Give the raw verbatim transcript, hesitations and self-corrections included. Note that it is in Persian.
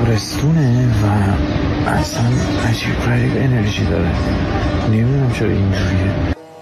تابستونه و اصلا عجیب غریب انرژی داره. نمیدونم چرا اینجوریه.